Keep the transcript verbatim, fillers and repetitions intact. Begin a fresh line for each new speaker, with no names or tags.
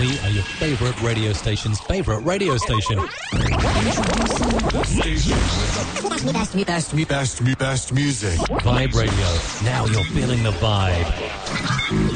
We are your favorite radio station's favorite radio station.
Station with the best, me, best, me, best, me, best music.
Vibe Radio. Now you're feeling the vibe.